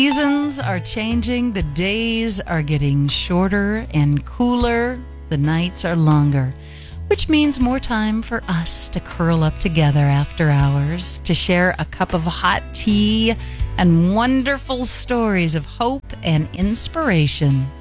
Seasons are changing, the days are getting shorter and cooler, the nights are longer, which means more time for us to curl up together after hours, to share a cup of hot tea and wonderful stories of hope and inspiration.